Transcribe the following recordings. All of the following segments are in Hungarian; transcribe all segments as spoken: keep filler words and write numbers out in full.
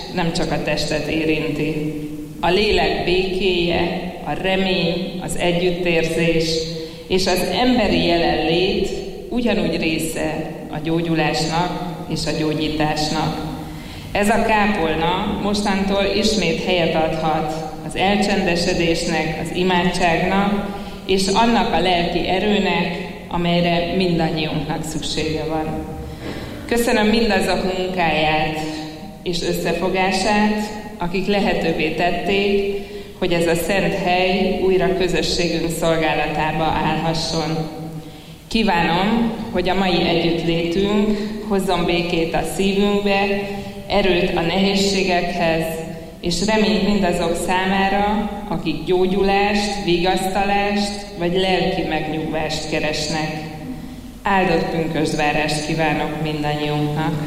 nem csak a testet érinti. A lélek békéje, a remény, az együttérzés és az emberi jelenlét ugyanúgy része a gyógyulásnak és a gyógyításnak. Ez a kápolna mostantól ismét helyet adhat az elcsendesedésnek, az imádságnak és annak a lelki erőnek, amelyre mindannyiunknak szüksége van. Köszönöm mindazok munkáját és összefogását, akik lehetővé tették, hogy ez a szent hely újra közösségünk szolgálatába állhasson. Kívánom, hogy a mai együttlétünk hozzon békét a szívünkbe, erőt a nehézségekhez, és reményt mindazok számára, akik gyógyulást, vigasztalást vagy lelki megnyugvást keresnek. Áldott pünkösdvárást kívánok mindannyiunknak!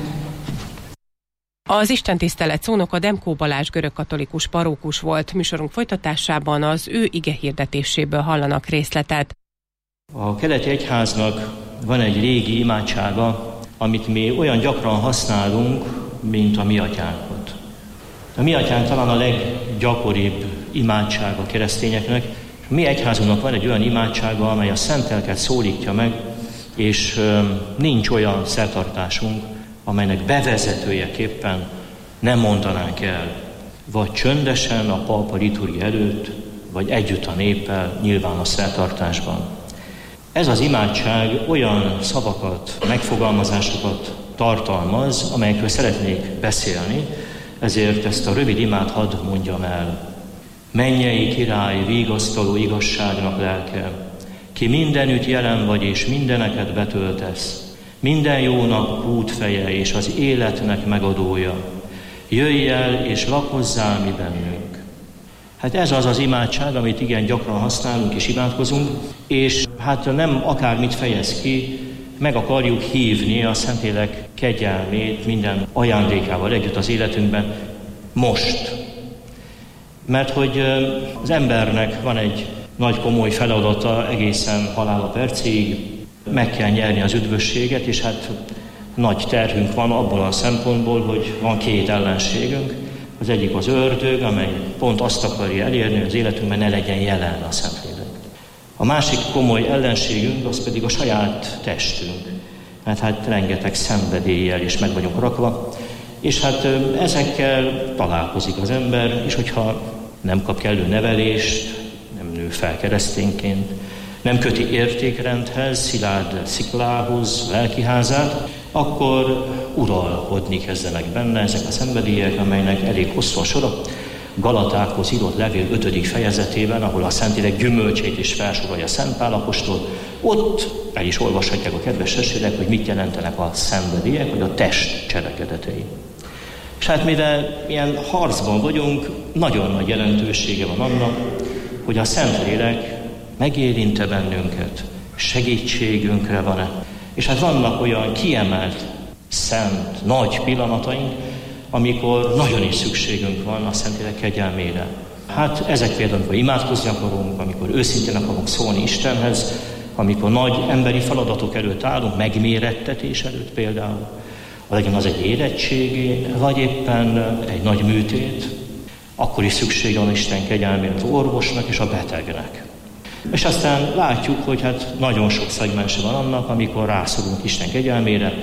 Az istentisztelet szónoka Demkó Balázs görögkatolikus parókus volt. Műsorunk folytatásában az ő igehirdetéséből hallanak részletet. A keleti egyháznak van egy régi imádsága, amit mi olyan gyakran használunk, mint a mi atyánkot. A mi atyánk talán a leggyakoribb imádság a keresztényeknek. A mi egyházunknak van egy olyan imádsága, amely a szent lelket szólítja meg, és nincs olyan szertartásunk, amelynek bevezetőjeképpen nem mondanánk el, vagy csöndesen a pápa liturgia előtt, vagy együtt a néppel nyilván a szertartásban. Ez az imádság olyan szavakat, megfogalmazásokat tartalmaz, amelyekről szeretnék beszélni, ezért ezt a rövid imát hadd mondjam el. Mennyei király, vigasztaló igazságnak lelke, ki mindenütt jelen vagy és mindeneket betöltesz, minden jónak útfeje és az életnek megadója. Jöjj el és lakozzál mi bennünk. Hát ez az az imádság, amit igen gyakran használunk és imádkozunk, és hát nem akármit fejez ki, meg akarjuk hívni a Szentlélek kegyelmét minden ajándékával együtt az életünkben most. Mert hogy az embernek van egy nagy komoly feladata egészen halála percig, meg kell nyerni az üdvösséget, és hát nagy terhünk van abból a szempontból, hogy van két ellenségünk. Az egyik az ördög, amely pont azt akarja elérni, hogy az életünkben ne legyen jelen a Szentlélek. A másik komoly ellenségünk az pedig a saját testünk. Mert hát rengeteg szenvedéllyel is meg vagyunk rakva, és hát ezekkel találkozik az ember, és hogyha nem kap kellő nevelést, nem nő fel keresztényként, nem köti értékrendhez, szilárd sziklához, lelkiházát, akkor uralkodni kezdenek benne ezek a szenvedélyek, amelynek elég hosszú a sora. Galatákhoz írott levél ötödik fejezetében, ahol a Szentlélek gyümölcsét is felsorolja Szent Pál apostol, ott el is olvashatják a kedves testvérek, hogy mit jelentenek a szenvedélyek, vagy a test cselekedetei. És hát mivel ilyen harcban vagyunk, nagyon nagy jelentősége van annak, hogy a Szentlélek megérinte bennünket, segítségünkre van-e. És hát vannak olyan kiemelt, szent, nagy pillanataink, amikor nagyon is szükségünk van a Szentlélek kegyelmére. Hát ezek például, amikor imádkozni akarunk, amikor őszintén akarunk szólni Istenhez, amikor nagy emberi feladatok előtt állunk, megmérettetés előtt például, legyen az egy érettségi, vagy éppen egy nagy műtét, akkor is szükség van Isten kegyelmére az orvosnak és a betegnek. És aztán látjuk, hogy hát nagyon sok szegmense van annak, amikor rászorulunk Isten kegyelmére,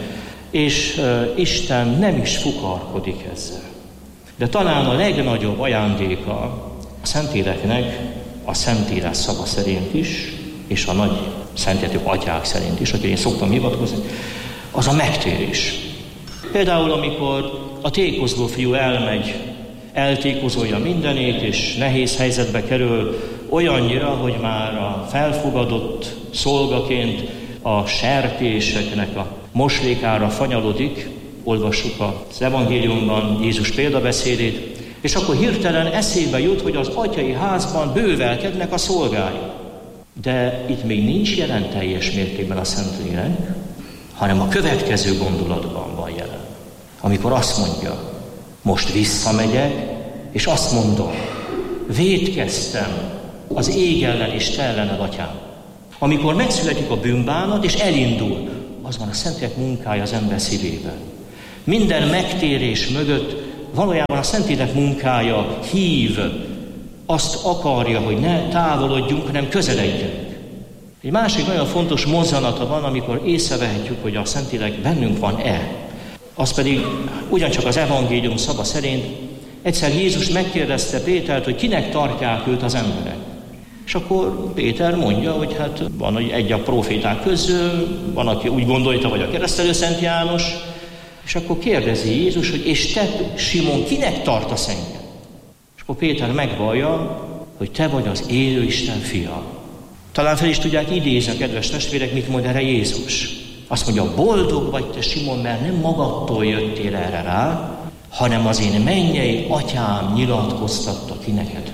és uh, Isten nem is fukarkodik ezzel. De talán a legnagyobb ajándéka a Szentléleknek a Szentírás szava szerint is, és a nagy szentértő atyák szerint is, akire én szoktam hivatkozni, az a megtérés. Például, amikor a tékozló fiú elmegy, eltékozolja mindenét, és nehéz helyzetbe kerül olyannyira, hogy már a felfogadott szolgaként a sertéseknek a moslékára fanyalodik, olvassuk az evangéliumban Jézus példabeszédét, és akkor hirtelen eszébe jut, hogy az atyai házban bővelkednek a szolgái. De itt még nincs jelen teljes mértékben a Szentlélek, hanem a következő gondolatban van jelen. Amikor azt mondja, most visszamegyek, és azt mondom, vétkeztem az ég ellen és te ellened, atyám. Amikor megszületik a bűnbánat, és elindul, az van a Szentlélek munkája az ember szívében. Minden megtérés mögött valójában a Szentlélek munkája hív, azt akarja, hogy ne távolodjunk, hanem közeledjünk. Egy másik nagyon fontos mozzanata van, amikor észrevehetjük, hogy a Szentlélek bennünk van-e. Az pedig ugyancsak az evangélium szava szerint egyszer Jézus megkérdezte Pétert, hogy kinek tartják őt az emberek. És akkor Péter mondja, hogy hát van egy a proféták közül, van, aki úgy gondolta, vagy a keresztelő Szent János, és akkor kérdezi Jézus, hogy és te, Simon, kinek tartasz engem? És akkor Péter megvallja, hogy te vagy az élő Isten fia. Talán fel is tudják idézni a kedves testvérek, mit mond erre Jézus. Azt mondja, boldog vagy te, Simon, mert nem magadtól jöttél erre rá, hanem az én mennyei atyám nyilatkoztatta ki neked.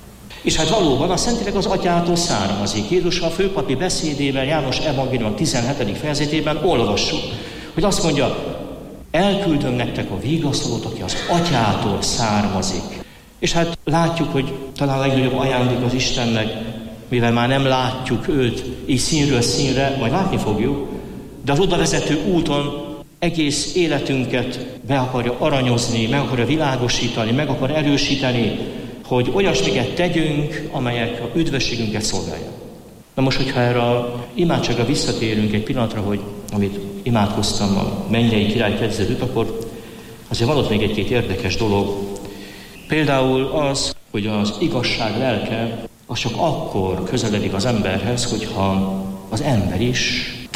És hát valóban a Szentlélek az atyától származik. Jézus a főpapi beszédében, János evangélium tizenhetedik fejezetében olvassuk, hogy azt mondja, elküldöm nektek a vigasztalót, aki az atyától származik. És hát látjuk, hogy talán a legnagyobb ajándék az Istennek, mivel már nem látjuk őt így színről színre, majd látni fogjuk, de az oda vezető úton egész életünket be akarja aranyozni, meg akarja világosítani, meg akar erősíteni, hogy olyasmiket tegyünk, amelyek a üdvösségünket szolgálják. Na most, hogyha erre a imádságra visszatérünk egy pillanatra, hogy amit imádkoztam a mennyei király kezdődött, akkor azért van ott még egy-két érdekes dolog. Például az, hogy az igazság lelke az csak akkor közeledik az emberhez, hogyha az ember is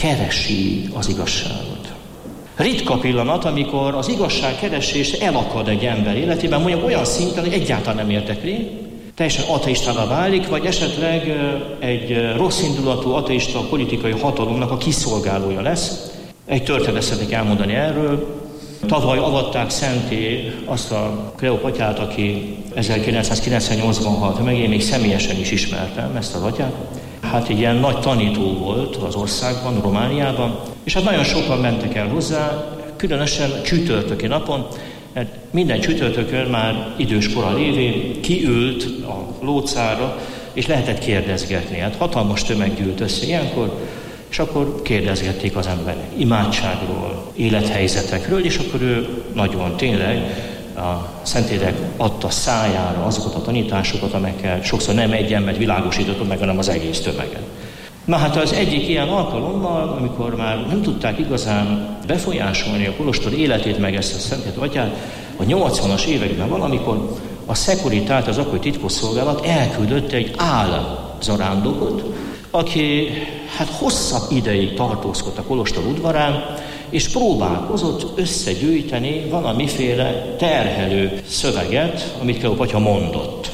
keresi az igazságot. Ritka pillanat, amikor az igazság keresése elakad egy ember életében, mondjuk olyan szinten, hogy egyáltalán nem érdekli, teljesen ateistává válik, vagy esetleg egy rosszindulatú ateista politikai hatalomnak a kiszolgálója lesz. Egy történetet szeretnék elmondani erről. Tavaly avatták szenté azt a Kleopatyát, aki ezerkilencszázkilencvennyolcban halt meg, én még személyesen is ismertem ezt az atyát. Hát egy ilyen nagy tanító volt az országban, Romániában, és hát nagyon sokan mentek el hozzá, különösen csütörtöki napon, mert minden csütörtökön már idős kora lévén kiült a lócára, és lehetett kérdezgetni. Hát hatalmas tömeg gyűlt össze ilyenkor, és akkor kérdezgették az emberek imádságról, élethelyzetekről, és akkor ő nagyon tényleg a Szentlélek adta szájára azokat a tanításokat, amelyekkel sokszor nem egy embert világosított meg, hanem az egész tömeget. Na hát az egyik ilyen alkalommal, amikor már nem tudták igazán befolyásolni a kolostor életét, meg ezt a Szentlélek atyát, a nyolcvanas években valamikor a Securitate, az akkori titkosszolgálat elküldött egy álzarándokot, aki hát hosszabb ideig tartózkodott a kolostor udvarán, és próbálkozott összegyűjteni valamiféle terhelő szöveget, amit Kleopatya mondott.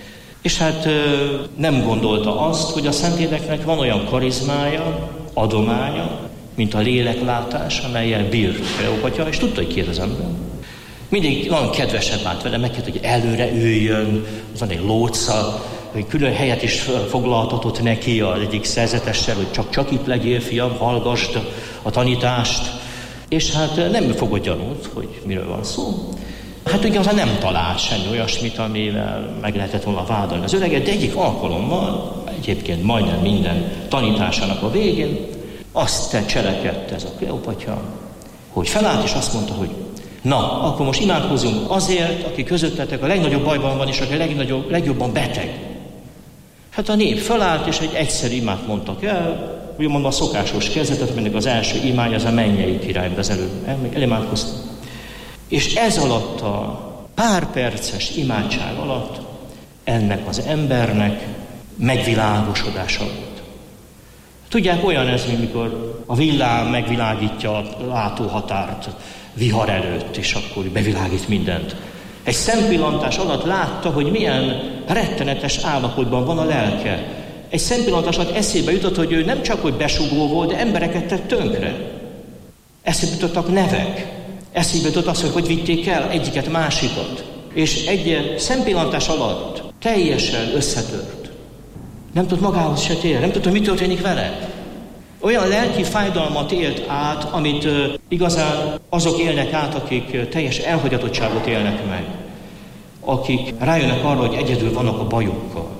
És hát nem gondolta azt, hogy a Szentléleknek van olyan karizmája, adománya, mint a léleklátás, amellyel bírt Kleopatya, és tudta, hogy ki az ember. Mindig nagyon kedvesen bánt vele, megkérte, hogy előre üljön, van egy lóca, hogy külön helyet is foglaltatott neki az egyik szerzetessel, hogy csak-csak itt legyél, fiam, hallgasd a tanítást. És hát nem fogott gyanút, hogy miről van szó. Hát igazán nem talált semmi olyasmit, amivel meg lehetett volna vádolni az öreget, de egyik alkalommal, egyébként majdnem minden tanításának a végén, azt te cselekedte ez a Kleopatya, hogy felállt és azt mondta, hogy na, akkor most imádkozunk azért, aki közöttetek a legnagyobb bajban van, és aki a legnagyobb, legjobban beteg. Hát a nép felállt, és egy egyszerű imát mondtak el, úgy mondom a szokásos kezdetet, mindig az első imány, az a mennyei király, az előbb elimádkoztam. És ez alatt a pár perces imádság alatt ennek az embernek megvilágosodása volt. Tudják, olyan ez, mint mikor a villám megvilágítja a látóhatárt vihar előtt, és akkor bevilágít mindent. Egy szempillantás alatt látta, hogy milyen rettenetes állapotban van a lelke. Egy szempillantás alatt eszébe jutott, hogy ő nem csak hogy besugó volt, de embereket tett tönkre. Eszébe jutottak nevek. Eszébe jutott az, hogy hogy vitték el egyiket, másikat. És egy szempillantás alatt teljesen összetört. Nem tudott magához se térni, nem tudta, mi történik vele. Olyan lelki fájdalmat élt át, amit uh, igazán azok élnek át, akik uh, teljes elhagyatottságot élnek meg. Akik rájönnek arra, hogy egyedül vannak a bajukkal.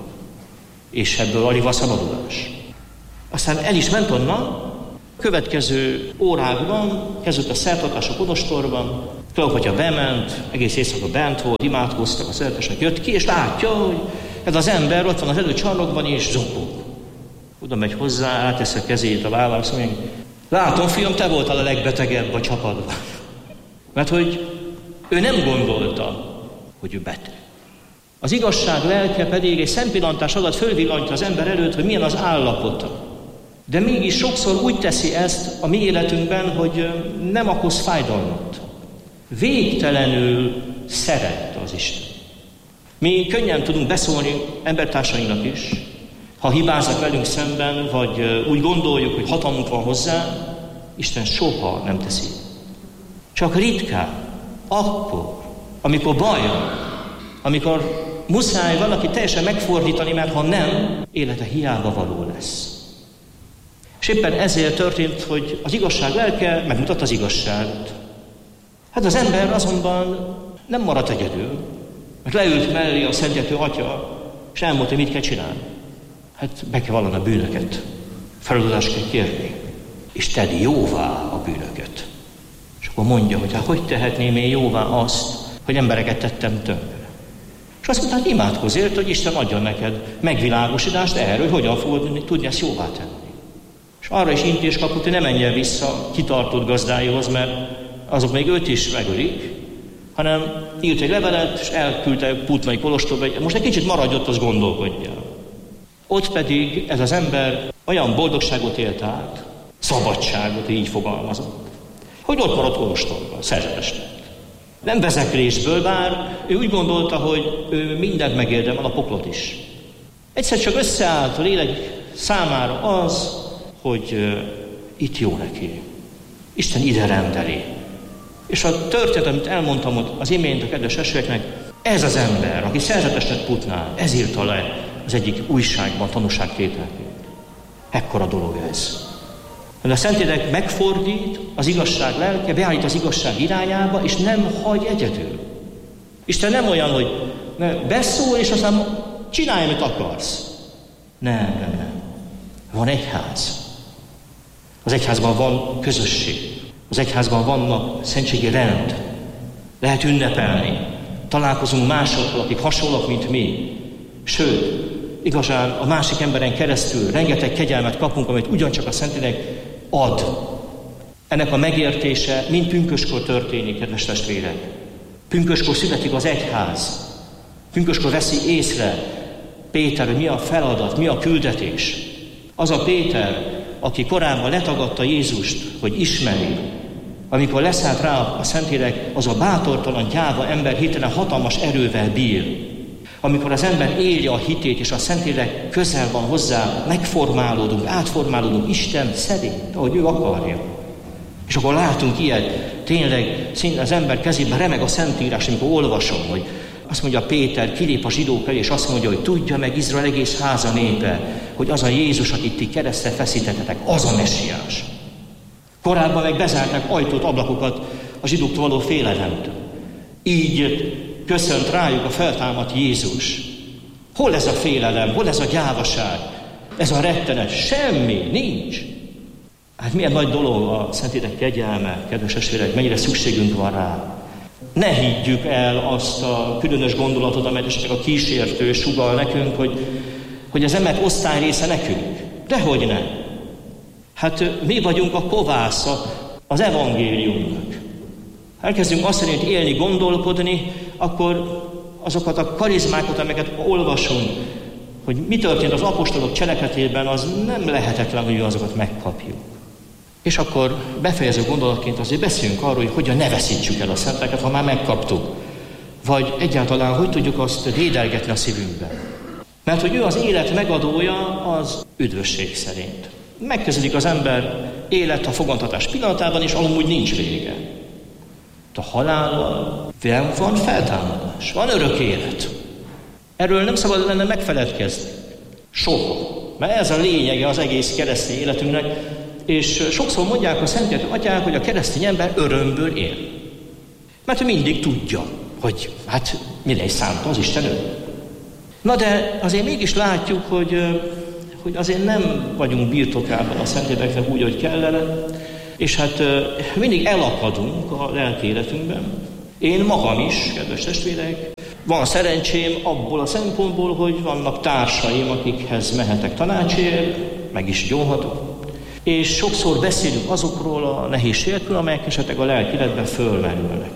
És ebből alig van szabadulás. Aztán el is ment onnan, következő órákban kezdődött a szertartás a kolostorban, Kleopátya bement, egész éjszaka bent volt, imádkoztak, a szeretesek jött ki, és látja, hogy ez az ember ott van az előcsarnokban, és zokog. Oda megy hozzá, átesz a kezét a vállára, azt mondja, látom, fiam, te voltál a legbetegebb a csapatban. Mert hogy ő nem gondolta, hogy ő beteg. Az igazság lelke pedig egy szempillantás alatt fölvillantja az ember előtt, hogy milyen az állapota. De mégis sokszor úgy teszi ezt a mi életünkben, hogy nem okoz fájdalmat. Végtelenül szeret az Isten. Mi könnyen tudunk beszólni embertársainknak is, ha hibáznak velünk szemben, vagy úgy gondoljuk, hogy hatalmunk van hozzá, Isten soha nem teszi. Csak ritkán, akkor, amikor baj van, amikor muszáj valaki teljesen megfordítani, mert ha nem, élete hiába való lesz. És éppen ezért történt, hogy az igazság lelke megmutat az igazságot. Hát az ember azonban nem maradt egyedül, mert leült mellé a szentgyertő atya, és elmondta, mit kell csinálni. Hát be kell vallani a bűnöket, feloldást kell kérni, és tedd jóvá a bűnöket. És akkor mondja, hogy hát hogy tehetném én jóvá azt, hogy embereket tettem tönkre. És azt mondta, hát imádkozz ért, hogy Isten adjon neked megvilágosítást erről, hogy hogyan fogod tudni ezt jóvá tenni. És arra is intés kapott, hogy ne menjen vissza kitartott gazdáihoz, mert azok még őt is megölik, hanem írt egy levelet, és elküldte Putnai kolostorba, most egy kicsit maradj ott, azt gondolkodjál. Ott pedig ez az ember olyan boldogságot élt át, szabadságot, így fogalmazott, hogy ott maradt kolostorban, szerzetes lett. Nem vezeklésből, bár ő úgy gondolta, hogy ő mindent megérdemel, a poklot is. Egyszer csak összeállt a lélek számára az, hogy uh, itt jó neki. Isten ide rendeli. És a történet, amit elmondtam ott az imént a kedves esőeknek, ez az ember, aki szerzetes lett Putnál, ez írta le az egyik újságban tanúságtételként. Ekkora dolog ez. De a Szentlélek megfordít az igazság lelke, beállít az igazság irányába, és nem hagy egyedül. Isten nem olyan, hogy beszól, és aztán csinálj, amit akarsz. Nem, nem, nem. Van egyház. Az egyházban van közösség. Az egyházban vannak szentségi rend. Lehet ünnepelni. Találkozunk másokkal, akik hasonlók, mint mi. Sőt, igazán a másik emberen keresztül rengeteg kegyelmet kapunk, amit ugyancsak a Szentlélek ad. Ennek a megértése mind pünköskor történik, kedves testvérek. Pünköskor születik az egyház. Pünköskor veszi észre Péter, hogy mi a feladat, mi a küldetés. Az a Péter, aki korábban letagadta Jézust, hogy ismeri, amikor leszállt rá a Szentlélek, az a bátortalan, gyáva ember hirtelen hatalmas erővel bír. Amikor az ember éli a hitét, és a Szentlélek közel van hozzá, megformálódunk, átformálódunk Isten szerint, ahogy ő akarja. És akkor látunk ilyet, tényleg szinte az ember kezében remeg a Szentírás, amikor olvasom, hogy azt mondja Péter, kilép a zsidók elé, és azt mondja, hogy tudja meg Izrael egész háza népe, hogy az a Jézus, akit ti keresztre feszítettetek, az a messiás. Korábban meg bezárták ajtót, ablakokat a zsidóktól való félelemtől. Így köszönt rájuk a feltámadt Jézus. Hol ez a félelem, hol ez a gyávaság, ez a rettenet? Semmi, nincs. Hát milyen nagy dolog a Szentlélek kegyelme, kedves testvérek, mennyire szükségünk van rá. Ne higgyük el azt a különös gondolatot, amelyet esetleg a kísértő sugall nekünk, hogy, hogy az ember osztály része nekünk. Dehogy ne. Hát mi vagyunk a kovásza az evangéliumnak. Ha elkezdünk azt szerint élni, gondolkodni, akkor azokat a karizmákat, amelyeket olvasunk, hogy mi történt az apostolok cselekedetében, az nem lehetetlen, hogy azokat megkapjuk. És akkor befejező gondolatként azért beszéljünk arról, hogy hogyan ne veszítsük el a szenteket, ha már megkaptuk. Vagy egyáltalán hogy tudjuk azt dédelgetni a szívünkben. Mert hogy ő az élet megadója az üdvösség szerint. Megkezdődik az ember élet a fogantatás pillanatában, és amúgy nincs vége. A halállal van feltámadás, van örök élet. Erről nem szabad lenne megfeledkezni. Soha. Mert ez a lényege az egész keresztény életünknek, és sokszor mondják a Szentgyertő atyák, hogy a keresztény ember örömből él. Mert ő mindig tudja, hogy hát mire is számít az Isten öröm. Na de azért mégis látjuk, hogy, hogy azért nem vagyunk birtokában a Szentléleknek úgy, hogy kellene, És hát mindig elakadunk a lelki életünkben. Én magam is, kedves testvérek, van szerencsém abból a szempontból, hogy vannak társaim, akikhez mehetek tanácsért, meg is gyónhatok. És sokszor beszélünk azokról a nehézségekről, amelyek esetleg a lelki életben fölmerülnek.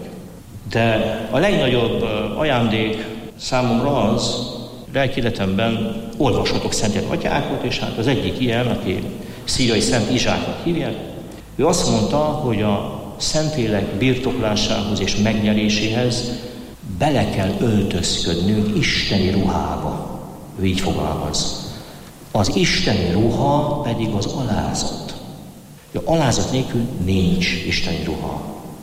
De a legnagyobb ajándék számomra az, lelki életemben olvashatok szent atyákat, és hát az egyik ilyen, aki szíriai Szent Izsáknak hívják, ő azt mondta, hogy a Szentlélek birtoklásához és megnyeréséhez bele kell öltözködnünk isteni ruhába. Ő így fogalmaz. Az isteni ruha pedig az alázat. A alázat nélkül nincs isteni ruha.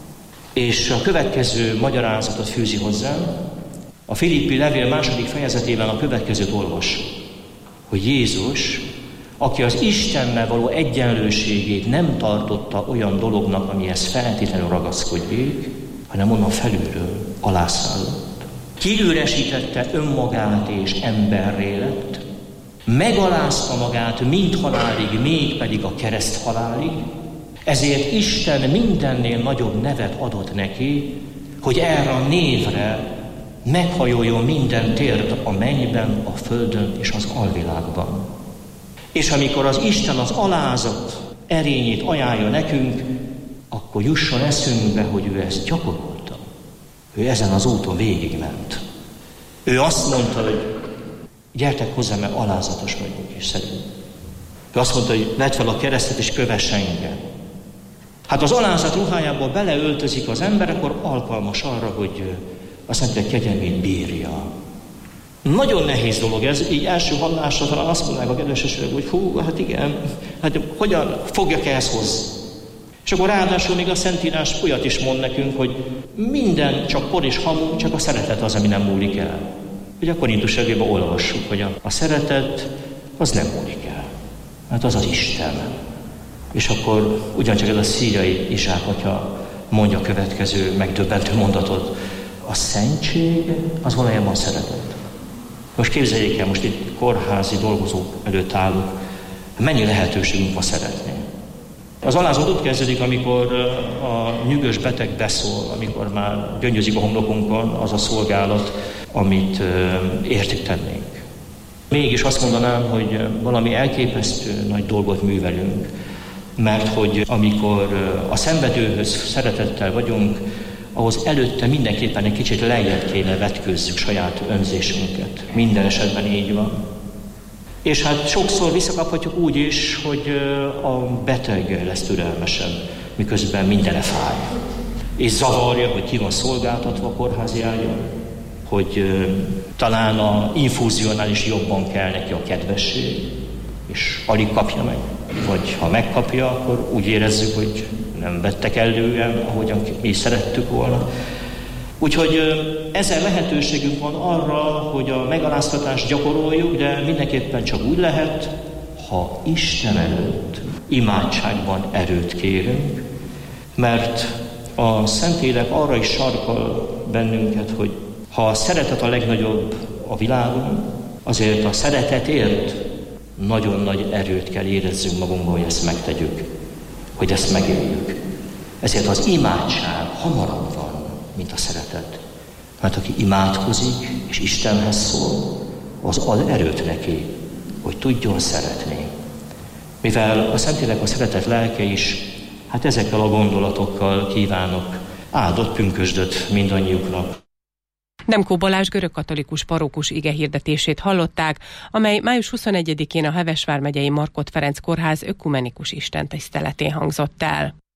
És a következő magyarázatot fűzi hozzám. A Filippi levél második fejezetében a következőt olvassuk, hogy Jézus, aki az Istennel való egyenlőségét nem tartotta olyan dolognak, amihez feltétlenül ragaszkodjék, hanem onnan felülről alászállott. Kiüresítette önmagát és emberré lett, megalázta magát mind halálig, mégpedig a kereszt halálig, ezért Isten mindennél nagyobb nevet adott neki, hogy erre a névre meghajoljon minden térd a mennyben, a földön és az alvilágban. És amikor az Isten az alázat erényét ajánlja nekünk, akkor jusson eszünkbe, hogy ő ezt gyakorolta. Ő ezen az úton végigment. Ő azt mondta, hogy gyertek hozzá, mert alázatos vagyok és szerint. Ő azt mondta, hogy vedd fel a keresztet és kövess engem. Hát az alázat ruhájából beleöltözik az ember, akkor alkalmas arra, hogy a Szentlélek kegyelmét bírja. Nagyon nehéz dolog ez, így első hallásra talán azt mondják a kedves esetleg, hogy hú, hát igen, hát hogyan fogjak ehhez hozzá? És akkor ráadásul még a Szentírás olyat is mond nekünk, hogy minden csak por és hamu, csak a szeretet az, ami nem múlik el. Ugye a Korintus levélben olvassuk, hogy a, a szeretet az nem múlik el. Hát az az Isten. És akkor ugyancsak ez a szíriai Izsák atya mondja a következő megdöbbentő mondatot. A szentség az valójában szeretet. Most képzeljék el, most itt kórházi dolgozók előtt állunk, mennyi lehetőségünk van szeretni. Az alázat ott kezdődik, amikor a nyűgös beteg beszól, amikor már gyöngyözik a homlokunkon az a szolgálat, amit értük tennénk. Mégis azt mondanám, hogy valami elképesztő nagy dolgot művelünk, mert hogy amikor a szenvedőhöz szeretettel vagyunk, ahhoz előtte mindenképpen egy kicsit lejjebb kéne vetkőzzük saját önzésünket. Minden esetben így van. És hát sokszor visszakaphatjuk úgy is, hogy a beteg lesz türelmesebb, miközben mindene fáj. És zavarja, hogy ki van szolgáltatva a kórházi ágyon, hogy talán a infúziónál is jobban kell neki a kedvesség, és alig kapja meg. Vagy ha megkapja, akkor úgy érezzük, hogy nem vettek elően, ahogyan mi szerettük volna. Úgyhogy ezer lehetőségünk van arra, hogy a megaláztatást gyakoroljuk, de mindenképpen csak úgy lehet, ha Isten előtt imádságban erőt kérünk, mert a Szentlélek arra is sarkal bennünket, hogy ha a szeretet a legnagyobb a világon, azért a szeretetért nagyon nagy erőt kell érezzünk magunkban, hogy ezt megtegyük, hogy ezt megéljük. Ezért az imádság hamarabb van, mint a szeretet. Mert aki imádkozik, és Istenhez szól, az ad erőt neki, hogy tudjon szeretni. Mivel a Szentlélek a szeretet lelke is, hát ezekkel a gondolatokkal kívánok áldott pünkösdöt mindannyiuknak. Demkó Balázs görögkatolikus parókus igehirdetését hallották, amely május huszonegyedikén a Heves vármegyei Markhot Ferenc kórház ökumenikus istentiszteletén hangzott el.